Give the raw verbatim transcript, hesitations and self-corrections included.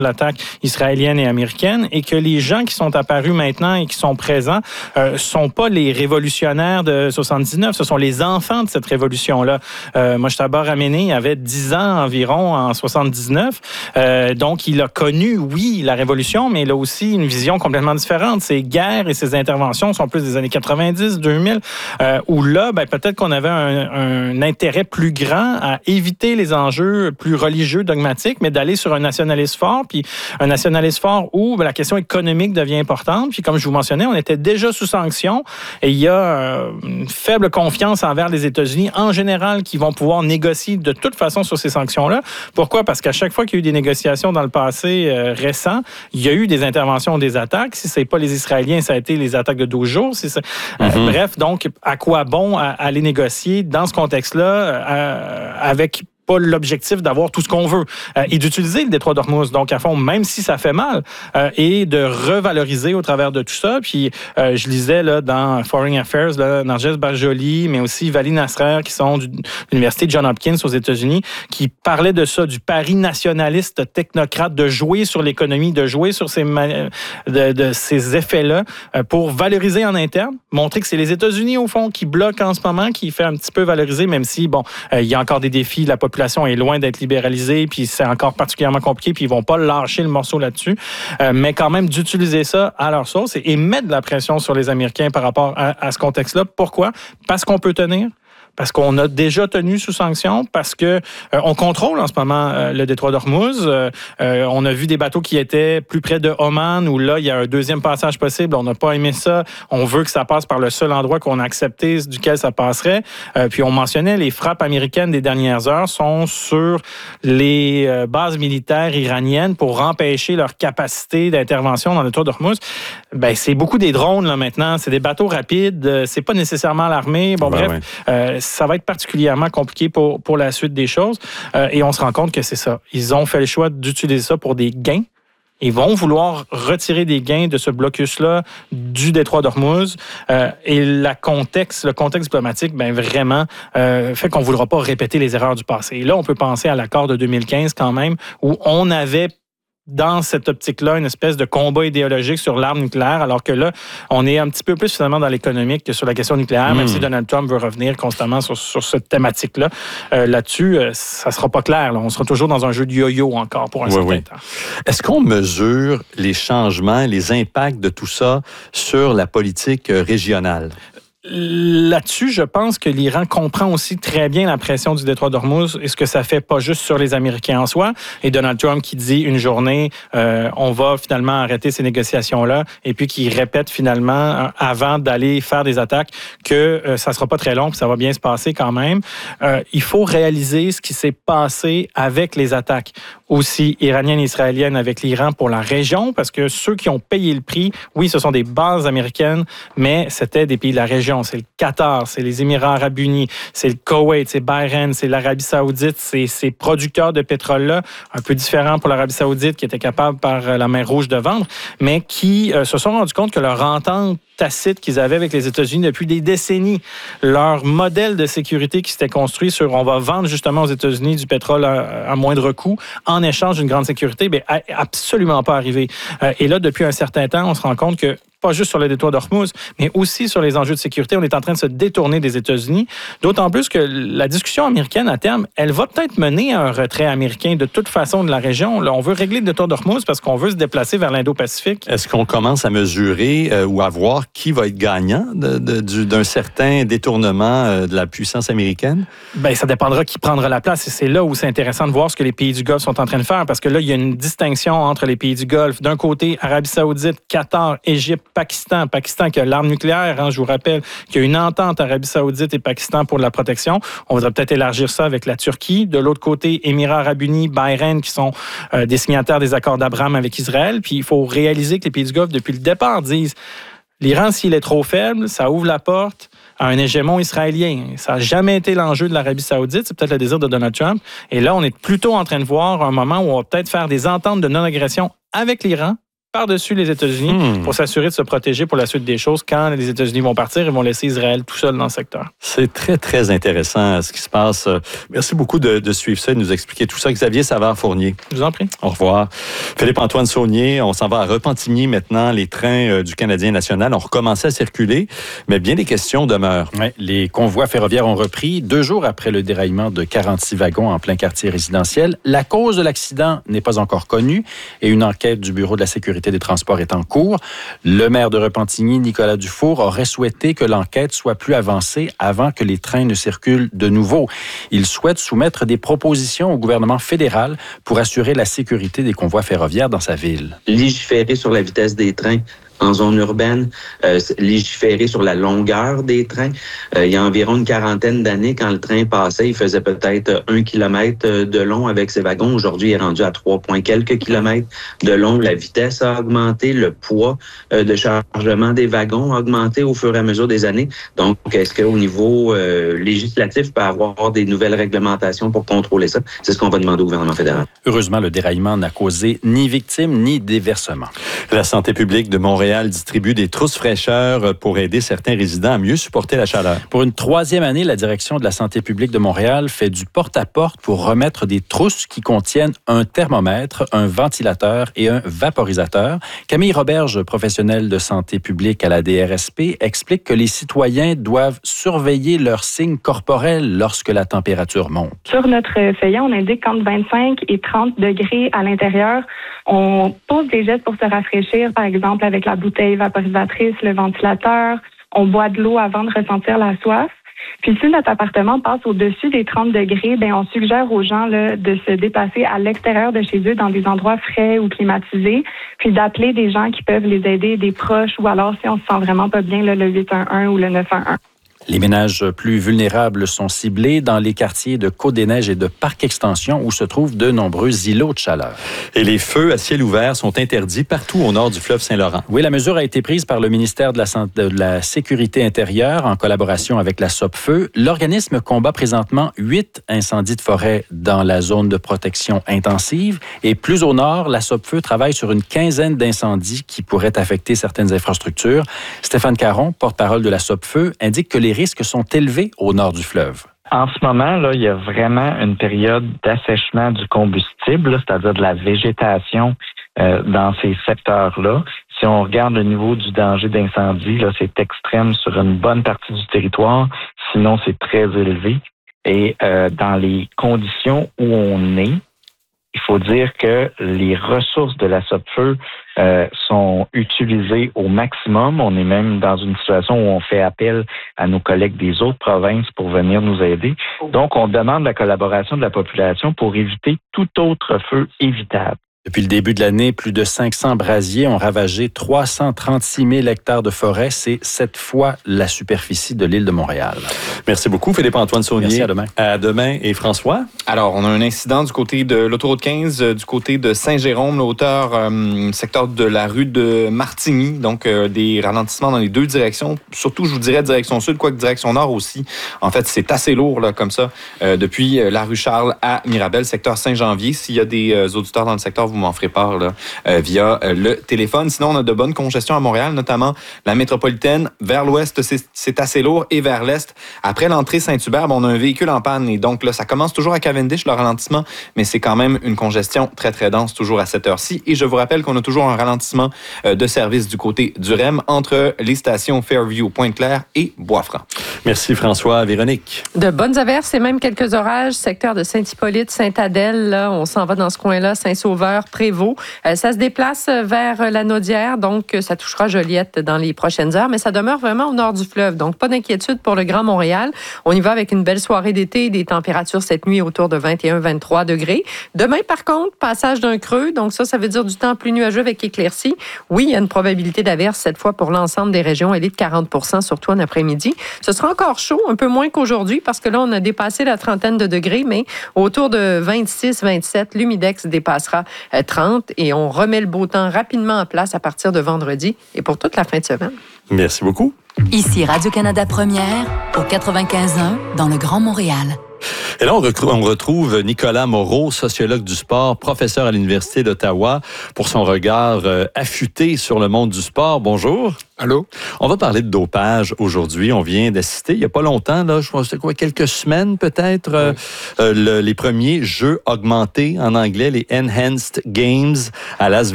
l'attaque israélienne et américaine, et que les gens qui sont apparus maintenant et qui sont présents euh, sont pas les révolutionnaires de soixante-dix-neuf, ce sont les enfants de cette révolution-là. Euh, Mojtaba Rahmani avait dix ans environ en soixante-dix-neuf, euh, donc il a connu, oui, la révolution, mais il a aussi une vision complètement différente. Ses guerres et ses interventions sont plus des années quatre-vingt-dix, deux mille, euh, où là, ben, peut-être qu'on avait un, un intérêt plus grand à éviter les enjeux plus religieux, dogmatiques, mais d'aller sur un nationalisme fort, puis un nationalisme fort où ben, la question économique devient importante. Puis comme je vous mentionnais, on était déjà sous sanctions et il y a euh, une faible confiance envers les États-Unis en général qui vont pouvoir négocier de toute façon sur ces sanctions-là. Pourquoi? Parce qu'à chaque fois qu'il y a eu des négociations dans le passé euh, récent, il y a eu des interventions, des attaques. Si c'est pas les Israéliens, ça a été les attaques de douze jours. Si c'est... Mm-hmm. euh, bref, donc, à quoi bon à, à aller négocier dans ce contexte-là euh, avec pas l'objectif d'avoir tout ce qu'on veut euh, et d'utiliser le détroit d'Ormuz, donc à fond, même si ça fait mal, euh, et de revaloriser au travers de tout ça. Puis euh, je lisais là, dans Foreign Affairs, là, Narges Barjoli, mais aussi Vali Nasser, qui sont de l'Université Johns Hopkins aux États-Unis, qui parlaient de ça, du pari nationaliste technocrate, de jouer sur l'économie, de jouer sur ces, de, de ces effets-là euh, pour valoriser en interne, montrer que c'est les États-Unis, au fond, qui bloquent en ce moment, qui fait un petit peu valoriser, même si, bon, euh, il y a encore des défis, la population est loin d'être libéralisée, puis c'est encore particulièrement compliqué, puis ils vont pas lâcher le morceau là-dessus, euh, mais quand même d'utiliser ça à leur sauce et, et mettre de la pression sur les Américains par rapport à, à ce contexte-là. Pourquoi? Parce qu'on peut tenir. Parce qu'on a déjà tenu sous sanction, parce que euh, on contrôle en ce moment euh, le détroit d'Ormuz. Euh, euh, on a vu des bateaux qui étaient plus près de Oman, où là, il y a un deuxième passage possible. On n'a pas aimé ça. On veut que ça passe par le seul endroit qu'on a accepté, duquel ça passerait. Euh, puis on mentionnait, les frappes américaines des dernières heures sont sur les euh, bases militaires iraniennes pour empêcher leur capacité d'intervention dans le détroit d'Ormuz. Ben, c'est beaucoup des drones, là, maintenant. C'est des bateaux rapides. Euh, c'est pas nécessairement l'armée. Bon, ben, bref. Ouais. Euh, ça va être particulièrement compliqué pour, pour la suite des choses. Euh, et on se rend compte que c'est ça. Ils ont fait le choix d'utiliser ça pour des gains. Ils vont vouloir retirer des gains de ce blocus-là du détroit d'Ormuz. Euh, et la contexte, le contexte diplomatique, ben vraiment, euh, fait qu'on ne voudra pas répéter les erreurs du passé. Et là, on peut penser à l'accord de deux mille quinze quand même, où on avait dans cette optique-là, une espèce de combat idéologique sur l'arme nucléaire, alors que là, on est un petit peu plus finalement dans l'économique que sur la question nucléaire, mmh. même si Donald Trump veut revenir constamment sur, sur cette thématique-là. Euh, là-dessus, euh, ça ne sera pas clair. Là. On sera toujours dans un jeu de yo-yo encore pour un oui, certain oui. temps. Est-ce qu'on mesure les changements, les impacts de tout ça sur la politique régionale? Là-dessus, je pense que l'Iran comprend aussi très bien la pression du détroit d'Ormuz et ce que ça fait pas juste sur les Américains en soi. Et Donald Trump qui dit une journée, euh, on va finalement arrêter ces négociations-là, et puis qui répète finalement, euh, avant d'aller faire des attaques, que euh, ça sera pas très long, puis ça va bien se passer quand même. Euh, il faut réaliser ce qui s'est passé avec les attaques aussi iraniennes et israéliennes avec l'Iran pour la région, parce que ceux qui ont payé le prix, oui, ce sont des bases américaines, mais c'était des pays de la région. C'est le Qatar, c'est les Émirats arabes unis, c'est le Koweït, c'est Bahreïn, c'est l'Arabie saoudite, c'est ces producteurs de pétrole-là, un peu différents pour l'Arabie saoudite, qui étaient capables par la mer Rouge de vendre, mais qui euh, se sont rendus compte que leur entente tacite qu'ils avaient avec les États-Unis depuis des décennies, leur modèle de sécurité qui s'était construit sur on va vendre justement aux États-Unis du pétrole à, à moindre coût en échange d'une grande sécurité, bien, absolument pas arrivé. Euh, et là, depuis un certain temps, on se rend compte que pas juste sur le détroit d'Ormuz, mais aussi sur les enjeux de sécurité. On est en train de se détourner des États-Unis, d'autant plus que la discussion américaine, à terme, elle va peut-être mener à un retrait américain de toute façon de la région. Là, on veut régler le détroit d'Ormuz parce qu'on veut se déplacer vers l'Indo-Pacifique. Est-ce qu'on commence à mesurer euh, ou à voir qui va être gagnant de, de, du, d'un certain détournement euh, de la puissance américaine? Bien, ça dépendra qui prendra la place. Et c'est là où c'est intéressant de voir ce que les pays du Golfe sont en train de faire, parce que là, il y a une distinction entre les pays du Golfe. D'un côté, Arabie saoudite, Qatar, Égypte, Pakistan. Pakistan qui a l'arme nucléaire, hein, je vous rappelle qu'il y a une entente Arabie saoudite et Pakistan pour la protection. On voudrait peut-être élargir ça avec la Turquie. De l'autre côté, Émirats arabes unis, Bahreïn, qui sont euh, des signataires des accords d'Abraham avec Israël. Puis il faut réaliser que les pays du Golfe, depuis le départ, disent l'Iran, s'il est trop faible, ça ouvre la porte à un hégémon israélien. Ça n'a jamais été l'enjeu de l'Arabie saoudite. C'est peut-être le désir de Donald Trump. Et là, on est plutôt en train de voir un moment où on va peut-être faire des ententes de non-agression avec l'Iran, par-dessus les États-Unis hmm. pour s'assurer de se protéger pour la suite des choses. Quand les États-Unis vont partir, ils vont laisser Israël tout seul dans le secteur. C'est très, très intéressant ce qui se passe. Merci beaucoup de, de suivre ça et de nous expliquer tout ça. Xavier Savard-Fournier. Je vous en prie. Au revoir. Philippe-Antoine Saunier, on s'en va à Repentigny maintenant. Les trains du Canadien national ont recommencé à circuler, mais bien des questions demeurent. Ouais, les convois ferroviaires ont repris deux jours après le déraillement de quarante-six wagons en plein quartier résidentiel. La cause de l'accident n'est pas encore connue et une enquête du Bureau de la sécurité des transports est en cours. Le maire de Repentigny, Nicolas Dufour, aurait souhaité que l'enquête soit plus avancée avant que les trains ne circulent de nouveau. Il souhaite soumettre des propositions au gouvernement fédéral pour assurer la sécurité des convois ferroviaires dans sa ville. Légiférer sur la vitesse des trains en zone urbaine, euh, légiférer sur la longueur des trains. Euh, il y a environ une quarantaine d'années, quand le train passait, il faisait peut-être un kilomètre de long avec ses wagons. Aujourd'hui, il est rendu à trois points quelques kilomètres de long. La vitesse a augmenté, le poids euh, de chargement des wagons a augmenté au fur et à mesure des années. Donc, est-ce qu'au niveau euh, législatif, il peut y avoir des nouvelles réglementations pour contrôler ça? C'est ce qu'on va demander au gouvernement fédéral. Heureusement, le déraillement n'a causé ni victimes ni déversement. La santé publique de Montréal distribue des trousses fraîcheurs pour aider certains résidents à mieux supporter la chaleur. Pour une troisième année, la direction de la santé publique de Montréal fait du porte-à-porte pour remettre des trousses qui contiennent un thermomètre, un ventilateur et un vaporisateur. Camille Roberge, professionnelle de santé publique à la D R S P, explique que les citoyens doivent surveiller leurs signes corporels lorsque la température monte. Sur notre feuillet, on indique entre vingt-cinq et trente degrés à l'intérieur. On pose des gestes pour se rafraîchir, par exemple avec la bouteille vaporisatrice, le ventilateur. On boit de l'eau avant de ressentir la soif. Puis si notre appartement passe au-dessus des trente degrés, bien, on suggère aux gens là, de se déplacer à l'extérieur de chez eux dans des endroits frais ou climatisés, puis d'appeler des gens qui peuvent les aider, des proches, ou alors si on se sent vraiment pas bien, là, le huit un un ou le neuf un un. Les ménages plus vulnérables sont ciblés dans les quartiers de Côte-des-Neiges et de Parc-Extension où se trouvent de nombreux îlots de chaleur. Et les feux à ciel ouvert sont interdits partout au nord du fleuve Saint-Laurent. Oui, la mesure a été prise par le ministère de la, Santé, de la Sécurité intérieure en collaboration avec la Sopfeu. L'organisme combat présentement huit incendies de forêt dans la zone de protection intensive. Et plus au nord, la Sopfeu travaille sur une quinzaine d'incendies qui pourraient affecter certaines infrastructures. Stéphane Caron, porte-parole de la Sopfeu, indique que les Les risques sont élevés au nord du fleuve. En ce moment, là, il y a vraiment une période d'assèchement du combustible, là, c'est-à-dire de la végétation euh, dans ces secteurs-là. Si on regarde le niveau du danger d'incendie, là, c'est extrême sur une bonne partie du territoire, sinon c'est très élevé. Et euh, dans les conditions où on est, il faut dire que les ressources de la Sopfeu euh, sont utilisées au maximum. On est même dans une situation où on fait appel à nos collègues des autres provinces pour venir nous aider. Donc, on demande la collaboration de la population pour éviter tout autre feu évitable. Depuis le début de l'année, plus de cinq cents brasiers ont ravagé trois cent trente-six mille hectares de forêt. C'est sept fois la superficie de l'île de Montréal. Merci beaucoup, Philippe-Antoine Saunier. Merci, à demain. À demain. Et François? Alors, on a un incident du côté de l'autoroute quinze, euh, du côté de Saint-Jérôme, la hauteur, euh, secteur de la rue de Martigny. Donc, euh, des ralentissements dans les deux directions. Surtout, je vous dirais direction sud, quoique direction nord aussi. En fait, c'est assez lourd, là, comme ça, euh, depuis la rue Charles à Mirabel, secteur Saint-Janvier. S'il y a des euh, auditeurs dans le secteur, vous m'en ferez part là, euh, via euh, le téléphone. Sinon, on a de bonnes congestions à Montréal, notamment la métropolitaine. Vers l'ouest, c'est, c'est assez lourd et vers l'est. Après l'entrée Saint-Hubert, on a un véhicule en panne et donc là, ça commence toujours à Cavendish, le ralentissement, mais c'est quand même une congestion très, très dense toujours à cette heure-ci. Et je vous rappelle qu'on a toujours un ralentissement euh, de service du côté du R E M entre les stations Fairview, Pointe-Claire et Bois-Franc. Merci François. Véronique? De bonnes averses et même quelques orages. Secteur de Saint-Hippolyte, Sainte-Adèle, là, on s'en va dans ce coin-là, Saint-Sauveur, Prévost. Euh, ça se déplace vers la Naudière, donc ça touchera Joliette dans les prochaines heures, mais ça demeure vraiment au nord du fleuve, donc pas d'inquiétude pour le Grand Montréal. On y va avec une belle soirée d'été, des températures cette nuit autour de vingt et un à vingt-trois degrés. Demain, par contre, passage d'un creux, donc ça, ça veut dire du temps plus nuageux avec éclaircies. Oui, il y a une probabilité d'averse cette fois pour l'ensemble des régions, elle est de quarante pour cent, surtout en après-midi. Ce sera encore chaud, un peu moins qu'aujourd'hui, parce que là, on a dépassé la trentaine de degrés, mais autour de vingt-six vingt-sept, l'humidex dépassera trente et on remet le beau temps rapidement en place à partir de vendredi et pour toute la fin de semaine. Merci beaucoup. Ici Radio-Canada Première, au quatre-vingt-quinze un, dans le Grand Montréal. Et là, on, recru- on retrouve Nicolas Moreau, sociologue du sport, professeur à l'Université d'Ottawa, pour son regard euh, affûté sur le monde du sport. Bonjour. Allô? On va parler de dopage aujourd'hui. On vient d'assister, il n'y a pas longtemps, là, je pense que c'était quoi, quelques semaines peut-être, euh, euh, le- les premiers jeux augmentés en anglais, les Enhanced Games à Las Vegas.